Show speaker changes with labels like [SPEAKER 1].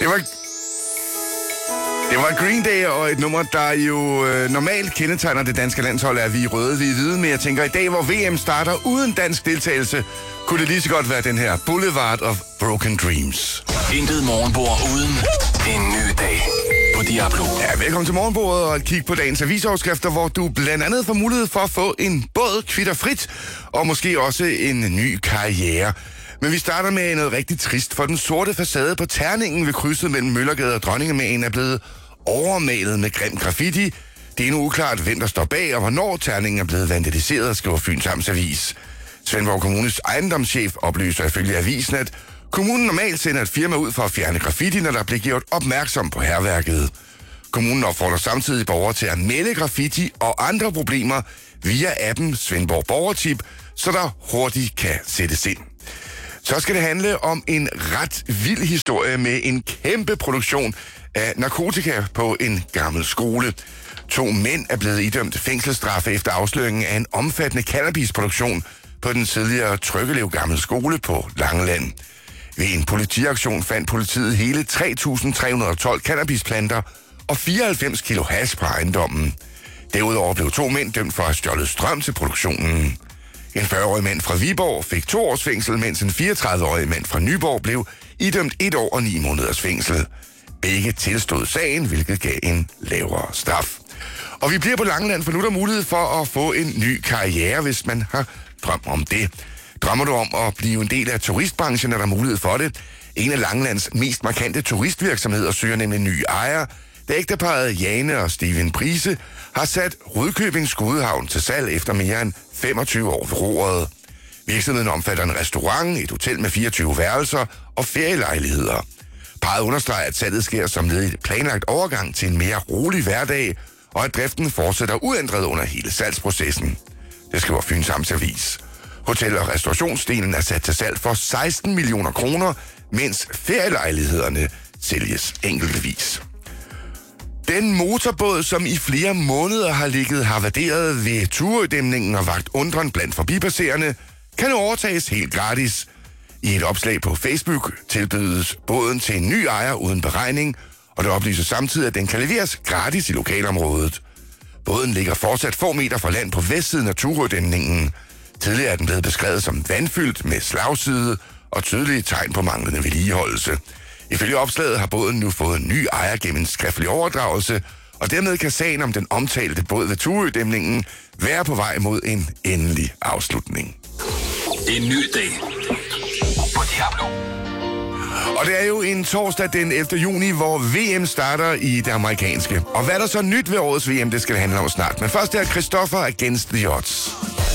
[SPEAKER 1] Det var Green Day og et nummer, der jo normalt kendetegner det danske landshold, at vi er røde, vi er hvide. Men jeg tænker, i dag, hvor VM starter uden dansk deltagelse, kunne det lige så godt være den her Boulevard of Broken Dreams.
[SPEAKER 2] Intet morgenbord uden en ny dag på Diablo.
[SPEAKER 1] Ja, velkommen til morgenbordet og et kig på dagens avisoverskrifter, hvor du blandt andet får mulighed for at få en båd kvitterfrit og måske også en ny karriere. Men vi starter med noget rigtig trist, for den sorte facade på terningen ved krydset mellem Møllergade og Dronningemäen er blevet overmalet med grim graffiti. Det er endnu uklart, hvem der står bag, og hvornår terningen er blevet vandaliseret, skriver Fyns Amts Avis. Svendborg Kommunes ejendomschef oplyser ifølge avisen, at kommunen normalt sender et firma ud for at fjerne graffiti, når der bliver gjort opmærksom på hærværket. Kommunen opfordrer samtidig borgere til at melde graffiti og andre problemer via appen Svendborg Borgertip, så der hurtigt kan sættes ind. Så skal det handle om en ret vild historie med en kæmpe produktion af narkotika på en gammel skole. 2 mænd er blevet idømt fængselsstraffe efter afsløringen af en omfattende cannabisproduktion på den tidligere Tryggelev Gamle Skole på Langeland. Ved en politiaktion fandt politiet hele 3.312 cannabisplanter og 94 kilo hash på ejendommen. Derudover blev 2 mænd dømt for at have stjålet strøm til produktionen. En 40-årig mand fra Viborg fik 2 års fængsel, mens en 34-årig mand fra Nyborg blev idømt 1 år og 9 måneders fængsel. Begge tilstod sagen, hvilket gav en lavere straf. Og vi bliver på Langeland, for nu er der mulighed for at få en ny karriere, hvis man har drøm om det. Drømmer du om at blive en del af turistbranchen, er der mulighed for det. En af Langelands mest markante turistvirksomheder søger nemlig nye ejere, da ægteparret Jane og Steven Prise har sat Rudkøbing Skudehavn til salg efter mere end 25 år ved roret. Virksomheden omfatter en restaurant, et hotel med 24 værelser og ferielejligheder. Parret understreger, at salget sker som led i et planlagt overgang til en mere rolig hverdag, og at driften fortsætter uændret under hele salgsprocessen. Det skriver Fyns Amts Avis. Hotel- og restaurationsdelen er sat til salg for 16 millioner kroner, mens ferielejlighederne sælges enkeltvis. Den motorbåd, som i flere måneder har ligget havarderet ved Turødæmningen og vagt undren blandt forbipasserende, kan nu overtages helt gratis. I et opslag på Facebook tilbydes båden til en ny ejer uden beregning, og det oplyses samtidig, at den kan leveres gratis i lokalområdet. Båden ligger fortsat få meter fra land på vestsiden af Turødæmningen. Tidligere er den blevet beskrevet som vandfyldt med slagside og tydelige tegn på manglende vedligeholdelse. Ifølge opslaget har båden nu fået en ny ejer gennem en skriftlig overdragelse, og dermed kan sagen om den omtalte båd ved Turødæmningen være på vej mod en endelig afslutning.
[SPEAKER 2] En ny dag på Diablo.
[SPEAKER 1] Og det er jo en torsdag den 11. juni, hvor VM starter i det amerikanske. Og hvad er der så nyt ved årets VM, det skal det handle om snart. Men først er Christoffer Against the Odds.